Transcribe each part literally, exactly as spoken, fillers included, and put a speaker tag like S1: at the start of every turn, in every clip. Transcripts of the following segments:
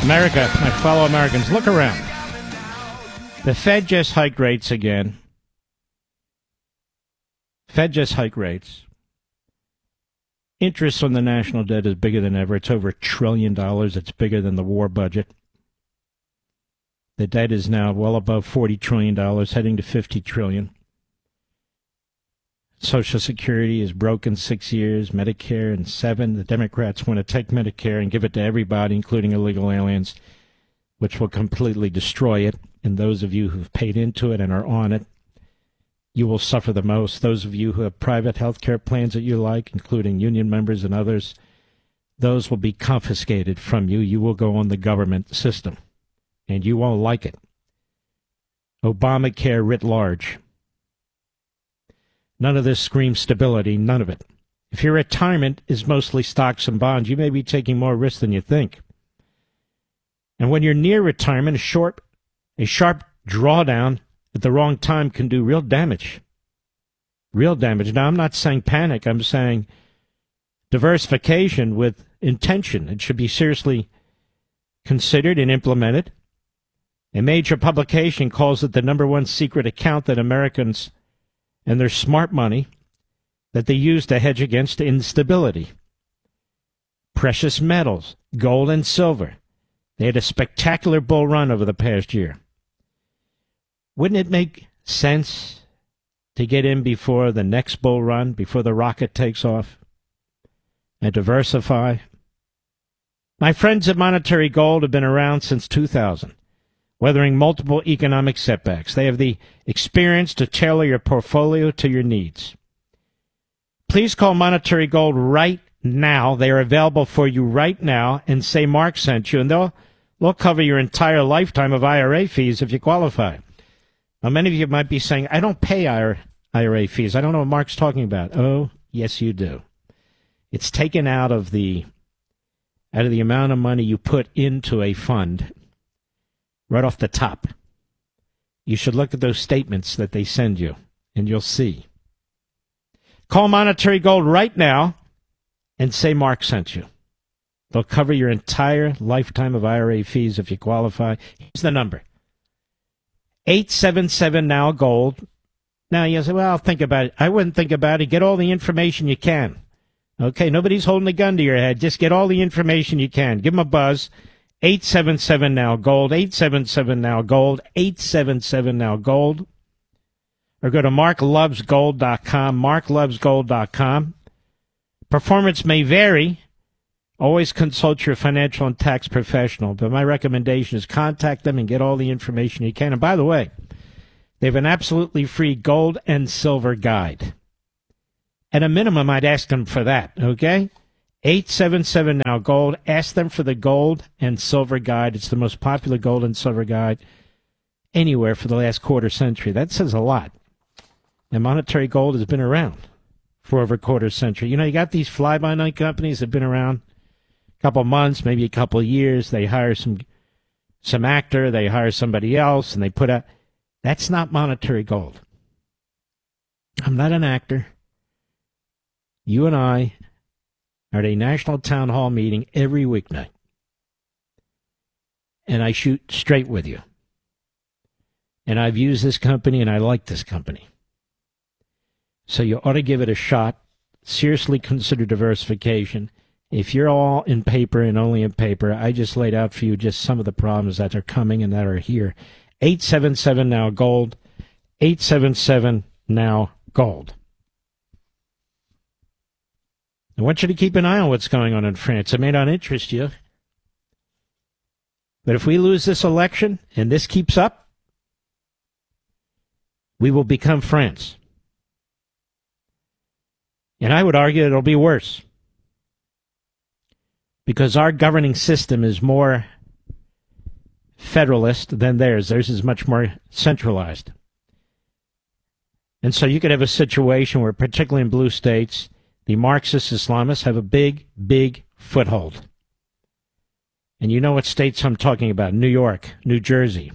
S1: America, my fellow Americans, look around. The Fed just hiked rates again. Fed just hiked rates. Interest on the national debt is bigger than ever. It's over a trillion dollars. It's bigger than the war budget. The debt is now well above forty trillion dollars, heading to fifty trillion dollars. Social Security is broken six years, Medicare in seven. The Democrats want to take Medicare and give it to everybody, including illegal aliens, which will completely destroy it. And those of you who've paid into it and are on it, you will suffer the most. Those of you who have private health care plans that you like, including union members and others, those will be confiscated from you. You will go on the government system, and you won't like it. Obamacare writ large. None of this screams stability, none of it. If your retirement is mostly stocks and bonds, you may be taking more risk than you think. And when you're near retirement, a short, a sharp drawdown at the wrong time can do real damage. Real damage. Now, I'm not saying panic. I'm saying diversification with intention. It should be seriously considered and implemented. A major publication calls it the number one secret account that Americans and their smart money that they use to hedge against instability. Precious metals, gold and silver. They had a spectacular bull run over the past year. Wouldn't it make sense to get in before the next bull run, before the rocket takes off, and diversify? My friends at Monetary Gold have been around since two thousand. Weathering multiple economic setbacks. They have the experience to tailor your portfolio to your needs. Please call Monetary Gold right now. They are available for you right now, and say Mark sent you, and they'll, they'll cover your entire lifetime of I R A fees if you qualify. Now, many of you might be saying, I don't pay I R A fees. I don't know what Mark's talking about. Oh, yes, you do. It's taken out of the out of the amount of money you put into a fund. Right off the top. You should look at those statements that they send you, and you'll see. Call Monetary Gold right now and say Mark sent you. They'll cover your entire lifetime of I R A fees if you qualify. Here's the number. eight seven seven now gold. Now you say, well, I'll think about it. I wouldn't think about it. Get all the information you can. Okay, nobody's holding a gun to your head. Just get all the information you can. Give them a buzz. eight seven seven now gold, eight seven seven now gold, eight seven seven now gold. Or go to mark loves gold dot com, mark loves gold dot com. Performance may vary. Always consult your financial and tax professional, but my recommendation is contact them and get all the information you can. And by the way, they have an absolutely free gold and silver guide. At a minimum, I'd ask them for that, okay? eight seven seven now gold. Ask them for the gold and silver guide. It's the most popular gold and silver guide anywhere for the last quarter century. That says a lot. And Monetary Gold has been around for over a quarter century. You know, you got these fly-by-night companies that have been around a couple months, maybe a couple of years. They hire some some actor, they hire somebody else, and they put out. That's not Monetary Gold. I'm not an actor. You and I at a national town hall meeting every weeknight. And I shoot straight with you. And I've used this company, and I like this company. So you ought to give it a shot. Seriously consider diversification. If you're all in paper and only in paper, I just laid out for you just some of the problems that are coming and that are here. eight seven seven now gold. eight seven seven now gold. I want you to keep an eye on what's going on in France. It may not interest you. But if we lose this election and this keeps up, we will become France. And I would argue it'll be worse. Because our governing system is more federalist than theirs. Theirs is much more centralized. And so you could have a situation where, particularly in blue states, the Marxist Islamists have a big, big foothold. And you know what states I'm talking about. New York, New Jersey.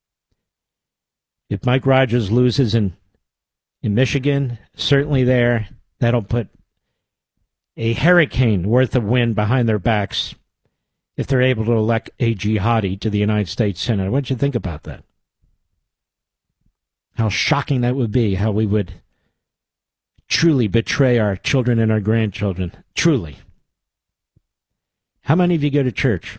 S1: If Mike Rogers loses in, in Michigan, certainly there, that'll put a hurricane worth of wind behind their backs if they're able to elect a jihadi to the United States Senate. What do you think about that? How shocking that would be, how we would truly betray our children and our grandchildren. Truly. How many of you go to church?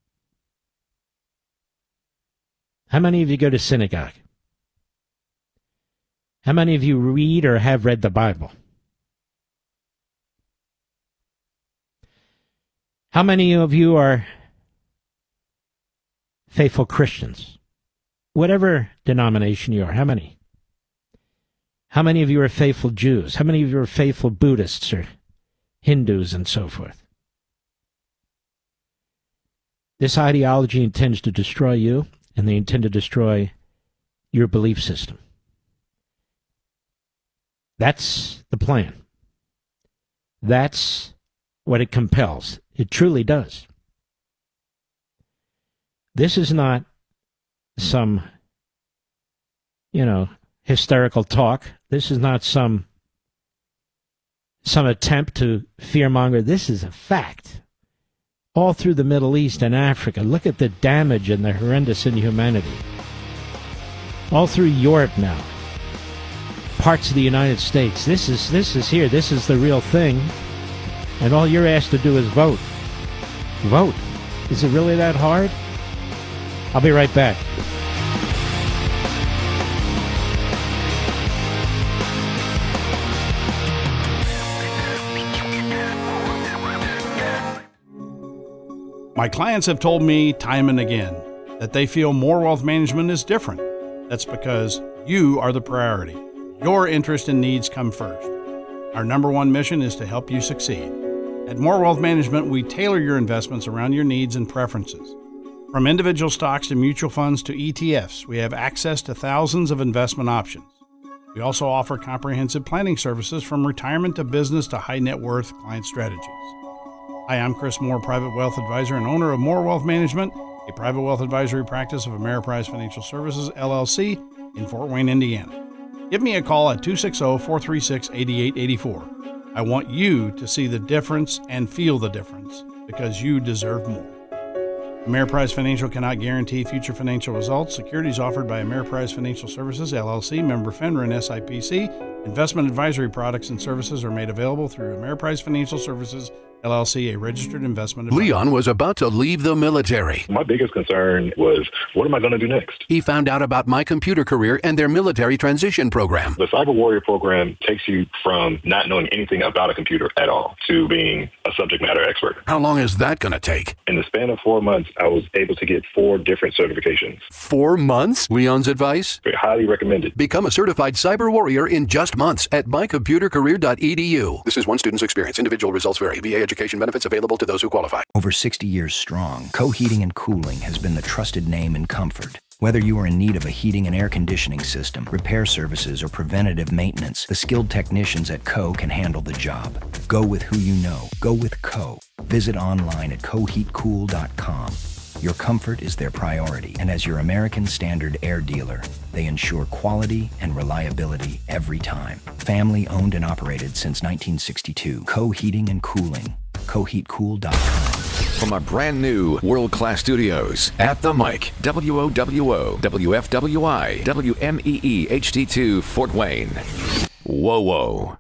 S1: How many of you go to synagogue? How many of you read or have read the Bible? How many of you are faithful Christians? Whatever denomination you are, how many? How many of you are faithful Jews? How many of you are faithful Buddhists or Hindus and so forth? This ideology intends to destroy you, and they intend to destroy your belief system. That's the plan. That's what it compels. It truly does. This is not some, you know, hysterical talk. This is not some some attempt to fearmonger. This is a fact. All through the Middle East and Africa, look at the damage and the horrendous inhumanity. All through Europe now, parts of the United States. This is this is here. This is the real thing. And all you're asked to do is vote. Vote. Is it really that hard? I'll be right back.
S2: My clients have told me time and again that they feel More Wealth Management is different. That's because you are the priority. Your interest and needs come first. Our number one mission is to help you succeed. At More Wealth Management, we tailor your investments around your needs and preferences. From individual stocks to mutual funds to E T Fs, we have access to thousands of investment options. We also offer comprehensive planning services from retirement to business to high net worth client strategies. Hi, I'm Chris Moore, Private Wealth Advisor and owner of More Wealth Management, a private wealth advisory practice of Ameriprise Financial Services, L L C, in Fort Wayne, Indiana. Give me a call at two six zero, four three six, eight eight eight four. I want you to see the difference and feel the difference because you deserve more. Ameriprise Financial cannot guarantee future financial results. Securities offered by Ameriprise Financial Services, L L C, member FINRA and S I P C. Investment advisory products and services are made available through Ameriprise Financial Services, L L C, a registered investment advisor.
S3: Leon was about to leave the military.
S4: My biggest concern was, what am I going to do next?
S3: He found out about My Computer Career and their military transition program.
S4: The Cyber Warrior program takes you from not knowing anything about a computer at all to being a subject matter expert.
S3: How long is that going to take?
S4: In the span of four months, I was able to get four different certifications.
S3: Four months? Leon's advice?
S4: Highly recommended.
S3: Become a certified cyber warrior in just months at my computer career dot e d u. This is one student's experience. Individual results vary. V A education benefits available to those who qualify.
S5: Over sixty years strong, Co-Heating and Cooling has been the trusted name in comfort. Whether you are in need of a heating and air conditioning system, repair services, or preventative maintenance, the skilled technicians at Co can handle the job. Go with who you know. Go with Co. Visit online at co heat cool dot com. Your comfort is their priority, and as your American Standard air dealer, they ensure quality and reliability every time. Family owned and operated since nineteen sixty-two. Co Heating and Cooling. co heat cool dot com.
S3: From our brand new world-class studios at the mic, W O W O, W F W I, W M E E H D two, Fort Wayne. Whoa, whoa.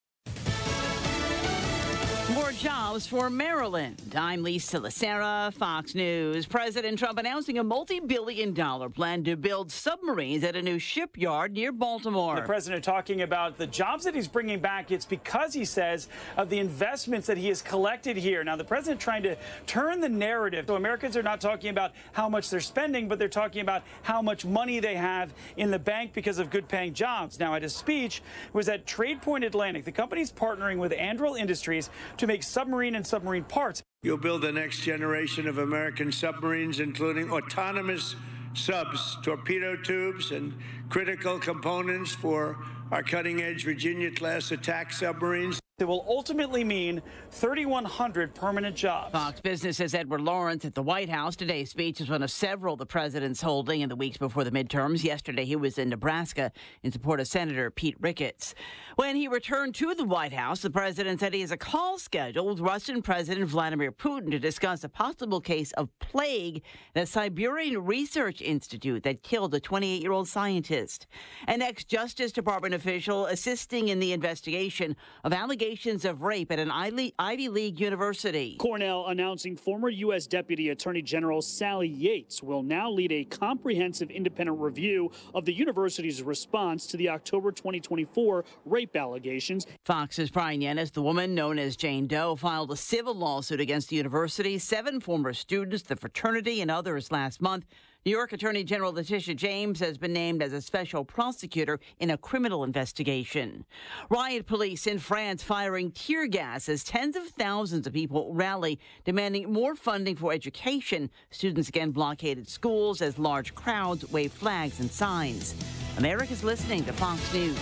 S6: More jobs for Maryland. I'm Lisa Lacera, Fox News. President Trump announcing a multi-billion dollar plan to build submarines at a new shipyard near Baltimore.
S7: The president talking about the jobs that he's bringing back. It's because, he says, of the investments that he has collected here. Now, the president trying to turn the narrative. So Americans are not talking about how much they're spending, but they're talking about how much money they have in the bank because of good-paying jobs. Now, at his speech was at Trade Point Atlantic. The company's partnering with Anduril Industries to make submarine and submarine parts.
S8: You'll build the next generation of American submarines, including autonomous subs, torpedo tubes, and critical components for our cutting-edge Virginia-class attack submarines.
S7: It will ultimately mean thirty-one hundred permanent jobs.
S6: Fox Business says Edward Lawrence at the White House. Today's speech is one of several the president's holding in the weeks before the midterms. Yesterday, he was in Nebraska in support of Senator Pete Ricketts. When he returned to the White House, the president said he has a call scheduled with Russian President Vladimir Putin to discuss a possible case of plague at a Siberian research institute that killed a twenty-eight-year-old scientist. An ex-Justice Department official assisting in the investigation of allegations of rape at an Ivy League university.
S7: Cornell announcing former U S Deputy Attorney General Sally Yates will now lead a comprehensive independent review of the university's response to the October twenty twenty-four rape allegations.
S6: Fox's Brian Yennis, the woman known as Jane Doe, filed a civil lawsuit against the university, seven former students, the fraternity, and others last month. New York Attorney General Letitia James has been named as a special prosecutor in a criminal investigation. Riot police in France firing tear gas as tens of thousands of people rally, demanding more funding for education. Students again blockaded schools as large crowds waved flags and signs. America's listening to Fox News.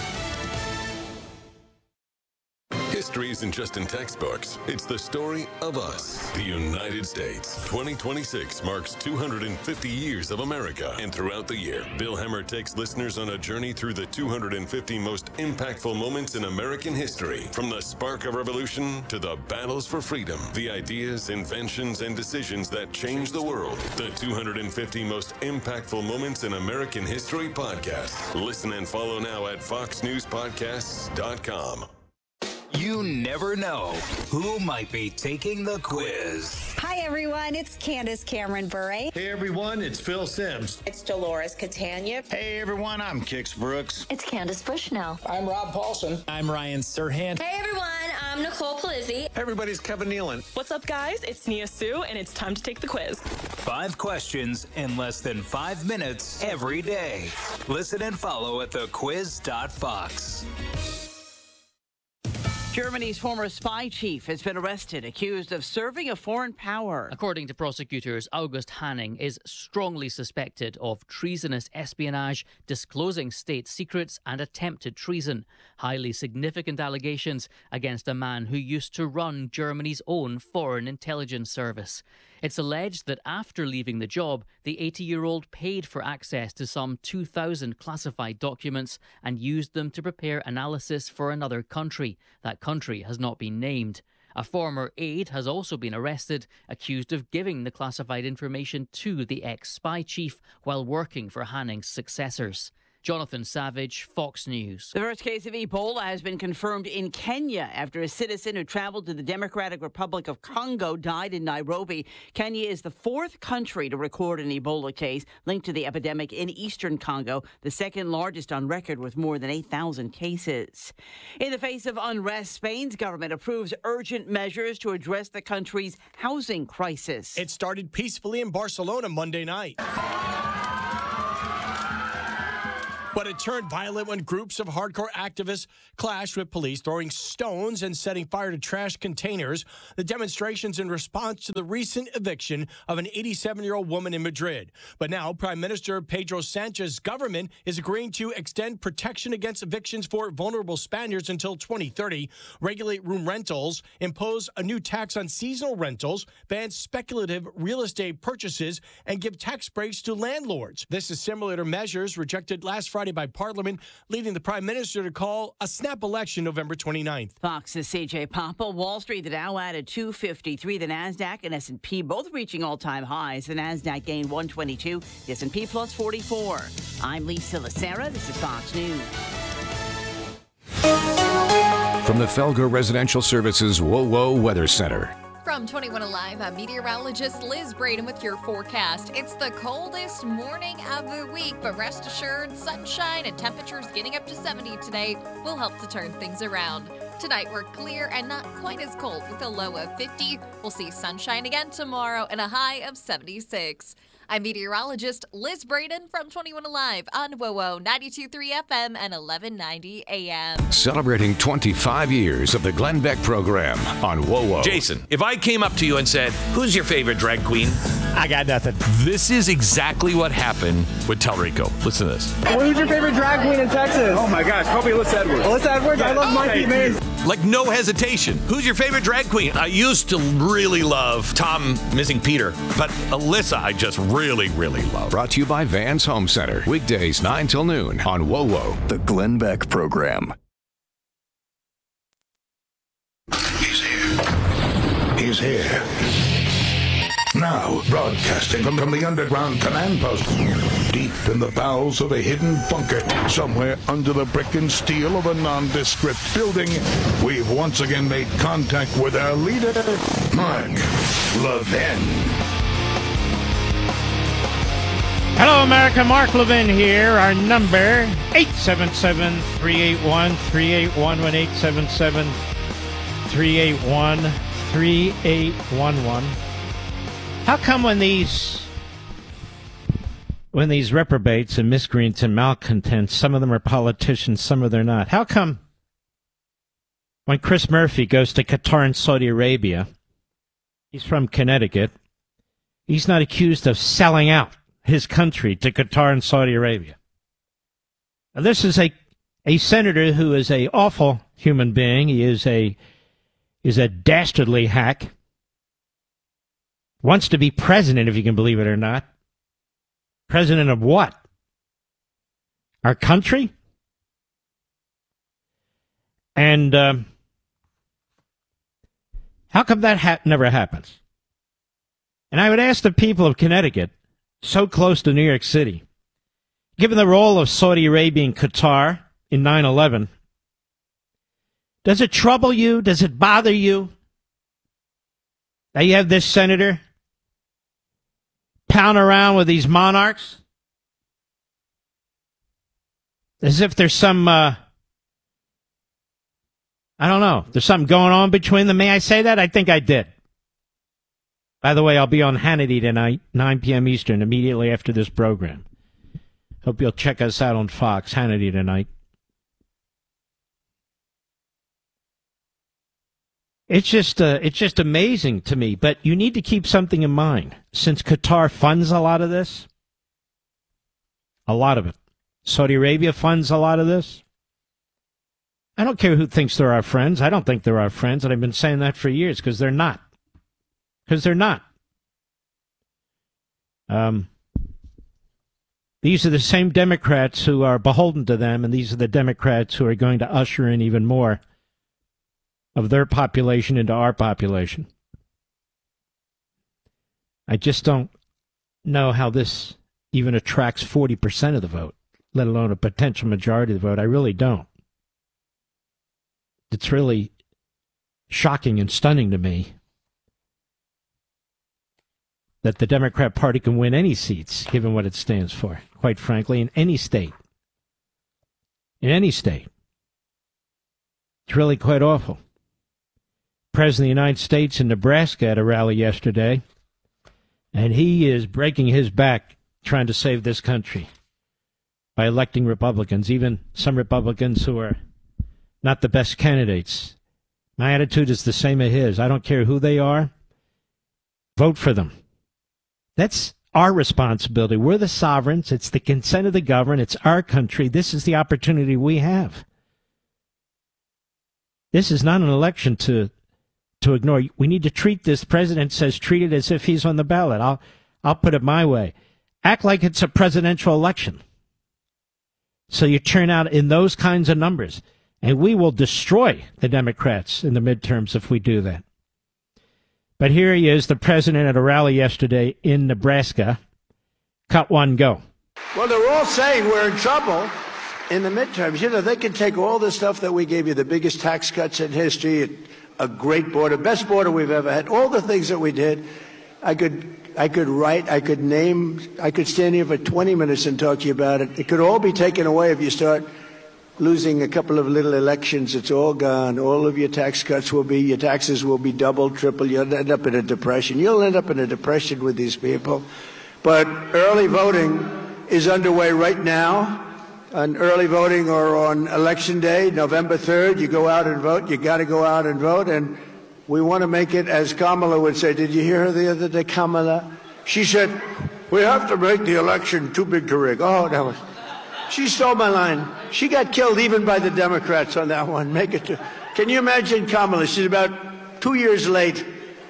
S9: History isn't just in textbooks. It's the story of us, the United States. twenty twenty-six marks two hundred fifty years of America. And throughout the year, Bill Hemmer takes listeners on a journey through the two hundred fifty most impactful moments in American history. From the spark of revolution to the battles for freedom, the ideas, inventions, and decisions that changed the world. The two hundred fifty most impactful moments in American history podcast. Listen and follow now at fox news podcasts dot com.
S10: You never know who might be taking the quiz.
S11: Hi, everyone. It's Candace Cameron Bure.
S12: Hey, everyone. It's Phil Sims.
S13: It's Dolores Catania.
S14: Hey, everyone. I'm Kix Brooks.
S15: It's Candace Bushnell.
S16: I'm Rob Paulson.
S17: I'm Ryan Serhant.
S18: Hey, everyone. I'm Nicole Palizzi.
S19: Hey, everybody's Kevin Nealon.
S20: What's up, guys? It's Nia Sue, and it's time to take the quiz.
S10: Five questions in less than five minutes every day. Listen and follow at the quiz dot fox.
S6: Germany's former spy chief has been arrested, accused of serving a foreign power.
S21: According to prosecutors, August Hanning is strongly suspected of treasonous espionage, disclosing state secrets, and attempted treason. Highly significant allegations against a man who used to run Germany's own foreign intelligence service. It's alleged that after leaving the job, the eighty-year-old paid for access to some two thousand classified documents and used them to prepare analysis for another country. That country has not been named. A former aide has also been arrested, accused of giving the classified information to the ex-spy chief while working for Hanning's successors. Jonathan Savage, Fox News.
S6: The first case of Ebola has been confirmed in Kenya after a citizen who traveled to the Democratic Republic of Congo died in Nairobi. Kenya is the fourth country to record an Ebola case linked to the epidemic in eastern Congo, the second largest on record with more than eight thousand cases. In the face of unrest, Spain's government approves urgent measures to address the country's housing crisis.
S22: It started peacefully in Barcelona Monday night. But it turned violent when groups of hardcore activists clashed with police, throwing stones and setting fire to trash containers. The demonstrations in response to the recent eviction of an eighty-seven-year-old woman in Madrid. But now Prime Minister Pedro Sanchez's government is agreeing to extend protection against evictions for vulnerable Spaniards until twenty thirty, regulate room rentals, impose a new tax on seasonal rentals, ban speculative real estate purchases, and give tax breaks to landlords. This is similar to measures rejected last Friday by Parliament, leading the Prime Minister to call a snap election November twenty-ninth.
S6: Fox's C J Papa. Wall Street, the Dow added two fifty-three. The NASDAQ and S and P both reaching all-time highs. The NASDAQ gained one twenty-two. The S and P plus forty-four. I'm Lisa Lacera. This is Fox News.
S3: From the Felger Residential Services WoWo Weather Center.
S23: From twenty-one Alive, I'm meteorologist Liz Braden with your forecast. It's the coldest morning of the week, but rest assured, sunshine and temperatures getting up to seventy today will help to turn things around. Tonight, we're clear and not quite as cold with a low of fifty. We'll see sunshine again tomorrow and a high of seventy-six. I'm meteorologist Liz Braden from twenty-one Alive on WOWO ninety-two point three F M and eleven ninety A M.
S3: Celebrating twenty-five years of the Glenn Beck program on WOWO.
S15: Jason, if I came up to you and said, who's your favorite drag queen?
S1: I got nothing.
S15: This is exactly what happened with Telrico. Listen to this.
S16: Who's your favorite drag queen in Texas?
S17: Oh my gosh, probably Alyssa Edwards.
S16: Alyssa Edwards? I love Mikey Mays.
S15: Like no hesitation. Who's your favorite drag queen? I used to really love Tom Missing Peter, but Alyssa I just really, really love.
S3: Brought to you by Vans Home Center. Weekdays nine till noon on WOWO. The Glenn Beck program.
S19: He's here. He's here. Now, broadcasting from, from the underground command post, deep in the bowels of a hidden bunker, somewhere under the brick and steel of a nondescript building, we've once again made contact with our leader, Mark Levin.
S1: Hello, America. Mark Levin here. Our number, eight seven seven, three eight one, three eight one one, eight seven seven, three eight one, three eight one one. How come when these when these reprobates and miscreants and malcontents, some of them are politicians, some of them are not, how come when Chris Murphy goes to Qatar and Saudi Arabia, he's from Connecticut, he's not accused of selling out his country to Qatar and Saudi Arabia? Now, this is a, a senator who is a awful human being. He is a, is a dastardly hack. Wants to be president, if you can believe it or not. President of what? Our country? And um, how come that ha- never happens? And I would ask the people of Connecticut, so close to New York City, given the role of Saudi Arabia and Qatar in nine eleven, does it trouble you? Does it bother you that you have this senator pound around with these monarchs as if there's some, uh, I don't know, there's something going on between them? May I say that? I think I did. By the way, I'll be on Hannity tonight, nine p.m. Eastern, immediately after this program. Hope you'll check us out on Fox, Hannity tonight. It's just uh, it's just amazing to me, but you need to keep something in mind. Since Qatar funds a lot of this, a lot of it, Saudi Arabia funds a lot of this. I don't care who thinks they're our friends. I don't think they're our friends, and I've been saying that for years because they're not. Because they're not. Um, these are the same Democrats who are beholden to them, and these are the Democrats who are going to usher in even more of their population into our population. I just don't know how this even attracts forty percent of the vote, let alone a potential majority of the vote. I really don't. It's really shocking and stunning to me that the Democrat Party can win any seats, given what it stands for, quite frankly, in any state. In any state. It's really quite awful. President of the United States in Nebraska at a rally yesterday, and he is breaking his back trying to save this country by electing Republicans, even some Republicans who are not the best candidates. My attitude is the same as his. I don't care who they are. Vote for them. That's our responsibility. We're the sovereigns. It's the consent of the governed. It's our country. This is the opportunity we have. This is not an election to to ignore. We need to treat this. The president says treat it as if he's on the ballot. I'll I'll put it my way. Act like it's a presidential election. So you turn out in those kinds of numbers. And we will destroy the Democrats in the midterms if we do that. But here he is, the president at a rally yesterday in Nebraska. Cut one, go.
S24: Well, they're all saying we're in trouble in the midterms. You know, they can take all the stuff that we gave you, the biggest tax cuts in history, a great border, best border we've ever had, all the things that we did. I could I could write, I could name, I could stand here for twenty minutes and talk to you about it. It could all be taken away if you start losing a couple of little elections. It's all gone. All of your tax cuts will be, your taxes will be double, triple. You'll end up in a depression. You'll end up in a depression with these people. But early voting is underway right now. On early voting or on Election Day, November third, you go out and vote. You got to go out and vote. And we want to make it, as Kamala would say. Did you hear her the other day, Kamala? She said, we have to make the election too big to rig. Oh, that was... She stole my line. She got killed even by the Democrats on that one. Make it too... Can you imagine Kamala? She's about two years late.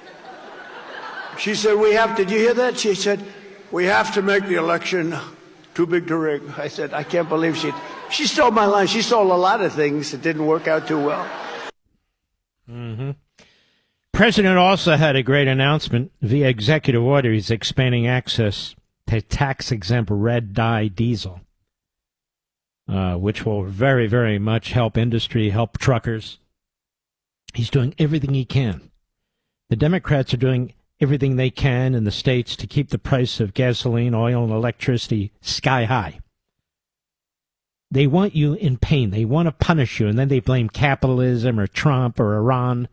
S24: She said, we have to... Did you hear that? She said, we have to make the election too big to rig. I said, I can't believe she... She stole my line. She stole a lot of things that didn't work out too well.
S1: Mm-hmm. President also had a great announcement via executive order. He's expanding access to tax-exempt red dye diesel, uh, which will very, very much help industry, help truckers. He's doing everything he can. The Democrats are doing everything they can in the states to keep the price of gasoline, oil, and electricity sky high. They want you in pain. They want to punish you, and then they blame capitalism or Trump or Iran.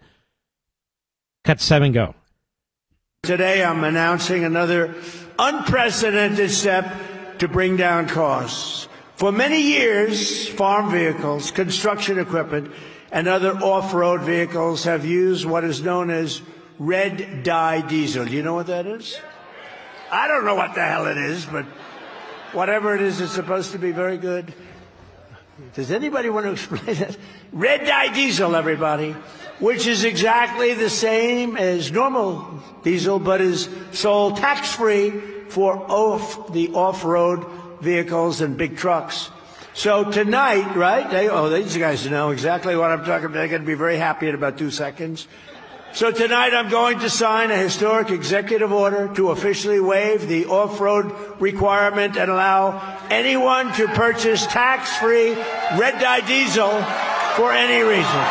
S1: Cut seven, go.
S24: Today I'm announcing another unprecedented step to bring down costs. For many years, farm vehicles, construction equipment, and other off-road vehicles have used what is known as red dye diesel. Do you know what that is? I don't know what the hell it is, but whatever it is, it's supposed to be very good. Does anybody want to explain that? Red dye diesel, everybody, which is exactly the same as normal diesel, but is sold tax-free for off the off-road vehicles and big trucks. So tonight, right? They, oh, these guys know exactly what I'm talking about. They're going to be very happy in about two seconds. So tonight I'm going to sign a historic executive order to officially waive the off-road requirement and allow anyone to purchase tax-free red dye diesel for any reason.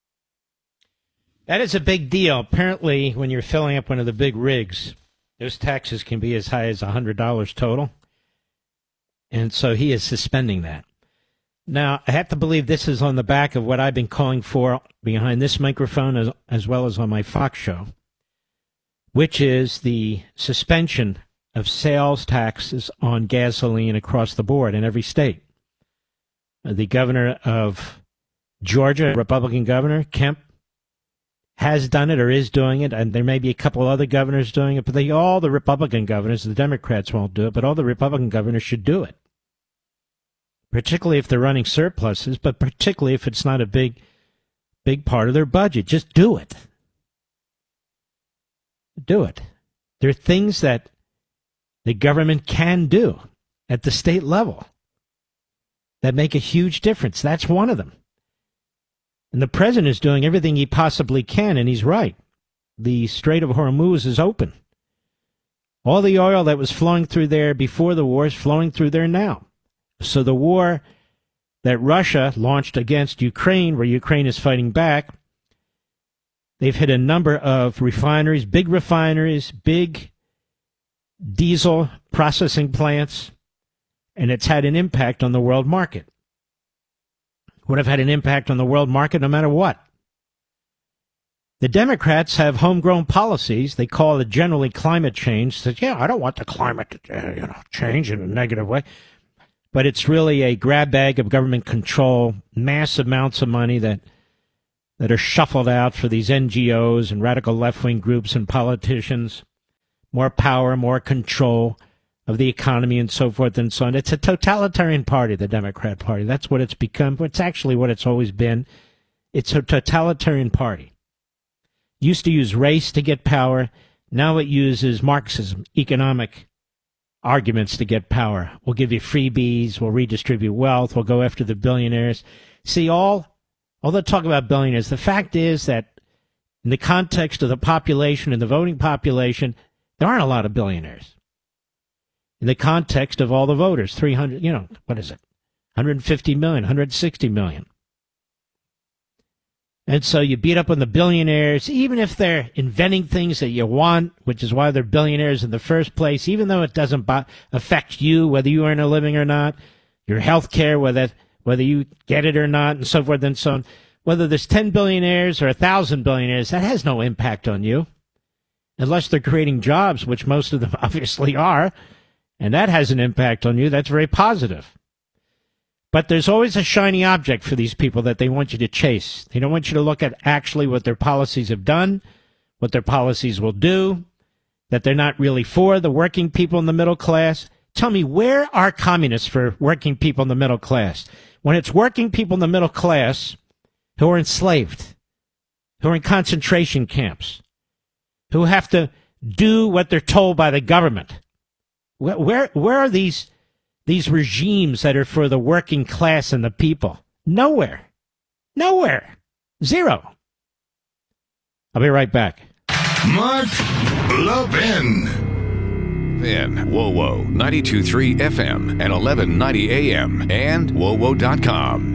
S1: That is a big deal. Apparently, when you're filling up one of the big rigs, those taxes can be as high as one hundred dollars total. And so he is suspending that. Now, I have to believe this is on the back of what I've been calling for behind this microphone as, as well as on my Fox show, which is the suspension of sales taxes on gasoline across the board in every state. The governor of Georgia, Republican governor, Kemp, has done it or is doing it, and there may be a couple of other governors doing it, but they, all the Republican governors, the Democrats won't do it, but all the Republican governors should do it. Particularly if they're running surpluses, but particularly if it's not a big, big part of their budget. Just do it. Do it. There are things that the government can do at the state level that make a huge difference. That's one of them. And the president is doing everything he possibly can, and he's right. The Strait of Hormuz is open. All the oil that was flowing through there before the war is flowing through there now. So the war that Russia launched against Ukraine, where Ukraine is fighting back, they've hit a number of refineries, big refineries, big diesel processing plants, and it's had an impact on the world market. Would have had an impact on the world market no matter what. The Democrats have homegrown policies. They call it generally climate change. Says, yeah, I don't want the climate to uh, you know, change in a negative way. But it's really a grab bag of government control, massive amounts of money that that are shuffled out for these N G Os and radical left-wing groups and politicians. More power, more control of the economy and so forth and so on. It's a totalitarian party, the Democrat Party. That's what it's become. It's actually what it's always been. It's a totalitarian party. Used to use race to get power. Now it uses Marxism, economic arguments to get power. We'll give you freebies. We'll redistribute wealth. We'll go after the billionaires. See, all, all the talk about billionaires, the fact is that in the context of the population and the voting population, there aren't a lot of billionaires. In the context of all the voters, three hundred, you know, what is it? one hundred fifty million, one hundred sixty million. And so you beat up on the billionaires, even if they're inventing things that you want, which is why they're billionaires in the first place, even though it doesn't affect you, whether you earn a living or not, your health care, whether, whether you get it or not, and so forth and so on. Whether there's ten billionaires or one thousand billionaires, that has no impact on you. Unless they're creating jobs, which most of them obviously are. and that has an impact on you. That's very positive. But there's always a shiny object for these people that they want you to chase. They don't want you to look at actually what their policies have done, what their policies will do, that they're not really for the working people in the middle class. Tell me, where are communists for working people in the middle class? When it's working people in the middle class who are enslaved, who are in concentration camps, who have to do what they're told by the government. Where, where, where are these, these regimes that are for the working class and the people? Nowhere. Nowhere. Zero. I'll be right back.
S19: Mark Levin.
S3: Then, Whoa Whoa, ninety-two point three F M and eleven ninety A M and whoa whoa dot com.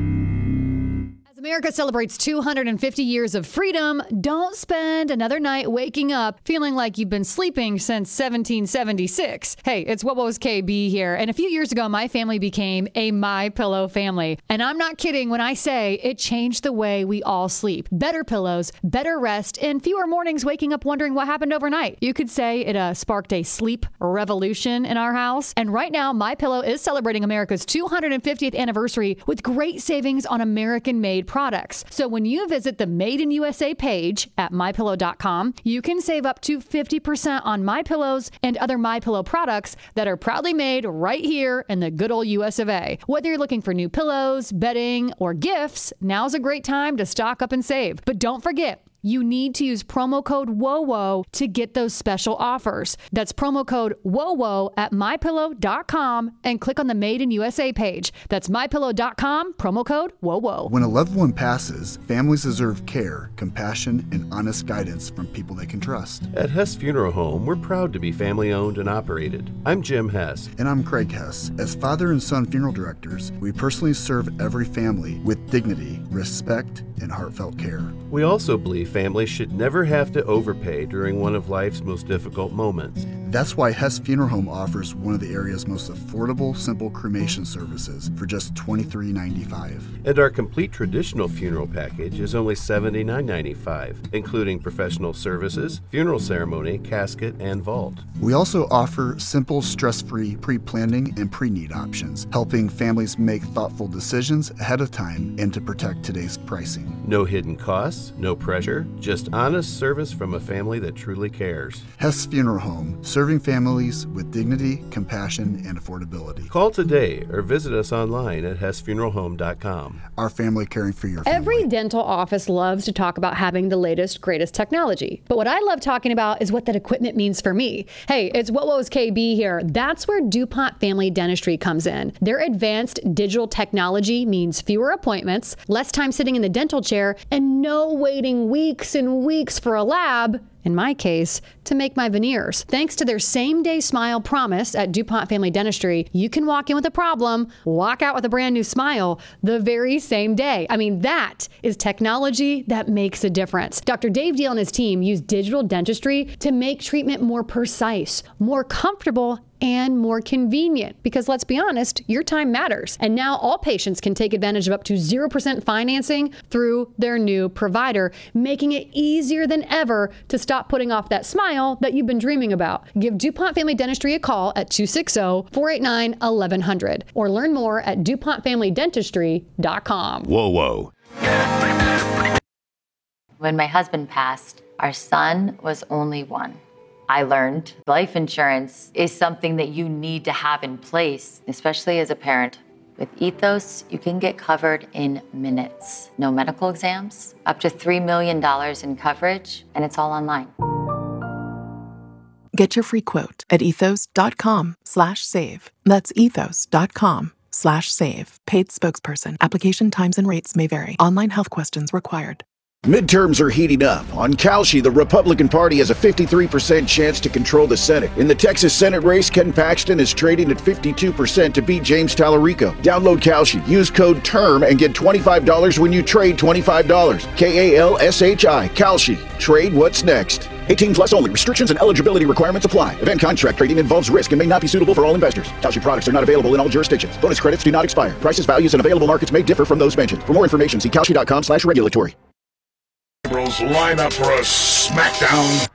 S2: America celebrates two hundred fifty years of freedom. Don't spend another night waking up feeling like you've been sleeping since seventeen seventy-six. Hey, it's What Was K B here. And a few years ago, my family became a MyPillow family. And I'm not kidding when I say it changed the way we all sleep. Better pillows, better rest, and fewer mornings waking up wondering what happened overnight. You could say it uh, sparked a sleep revolution in our house. And right now, MyPillow is celebrating America's two hundred fiftieth anniversary with great savings on American-made products. So when you visit the Made in U S A page at my pillow dot com, you can save up to fifty percent on MyPillows and other MyPillow products that are proudly made right here in the good old U S of A. Whether you're looking for new pillows, bedding, or gifts, now's a great time to stock up and save. But don't forget, you need to use promo code WOWO to get those special offers. That's promo code WOWO at my pillow dot com and click on the Made in U S A page. That's my pillow dot com, promo code WOWO.
S4: When a loved one passes, families deserve care, compassion, and honest guidance from people they can trust.
S5: At Hess Funeral Home, we're proud to be family-owned and operated. I'm Jim Hess.
S4: And I'm Craig Hess. As father and son funeral directors, we personally serve every family with dignity, respect, and heartfelt care.
S5: We also believe families should never have to overpay during one of life's most difficult moments.
S4: That's why Hess Funeral Home offers one of the area's most affordable, simple cremation services for just twenty-three ninety-five.
S5: And our complete traditional funeral package is only seventy-nine ninety-five, including professional services, funeral ceremony, casket, and vault.
S4: We also offer simple, stress-free pre-planning and pre-need options, helping families make thoughtful decisions ahead of time and to protect today's pricing.
S5: No hidden costs, no pressure, just honest service from a family that truly cares.
S4: Hess Funeral Home, serving families with dignity, compassion, and affordability.
S5: Call today or visit us online at hess funeral home dot com.
S4: Our family caring for your family.
S2: Every dental office loves to talk about having the latest, greatest technology. But what I love talking about is what that equipment means for me. Hey, it's What Was K B here. That's where DuPont Family Dentistry comes in. Their advanced digital technology means fewer appointments, less time sitting in the dental chair, and no waiting weeks and weeks for a lab, in my case, to make my veneers. Thanks to their same-day smile promise at DuPont Family Dentistry, you can walk in with a problem, walk out with a brand new smile the very same day. I mean, that is technology that makes a difference. Doctor Dave Deal and his team use digital dentistry to make treatment more precise, more comfortable, and more convenient, because let's be honest, your time matters. And now all patients can take advantage of up to zero percent financing through their new provider, making it easier than ever to stop putting off that smile that you've been dreaming about. Give DuPont Family Dentistry a call at two six zero, four eight nine, eleven hundred or learn more at DuPont Family Dentistry dot com.
S3: Whoa, whoa.
S17: When my husband passed, our son was only one. I learned life insurance is something that you need to have in place, especially as a parent. With Ethos, you can get covered in minutes. No medical exams, up to three million dollars in coverage, and it's all online.
S25: Get your free quote at ethos dot com slash save. That's ethos dot com slash save. Paid spokesperson. Application times and rates may vary. Online health questions required.
S26: Midterms are heating up. On Kalshi, the Republican Party has a fifty-three percent chance to control the Senate. In the Texas Senate race, Ken Paxton is trading at fifty-two percent to beat James Tallarico. Download Kalshi, use code TERM, and get twenty-five dollars when you trade twenty-five dollars. K A L S H I, Kalshi. Trade what's next. eighteen plus only. Restrictions and eligibility requirements apply. Event contract trading involves risk and may not be suitable for all investors. Kalshi products are not available in all jurisdictions. Bonus credits do not expire. Prices, values, and available markets may differ from those mentioned. For more information, see kalshi dot com slash regulatory.
S19: Liberals line up for a smackdown.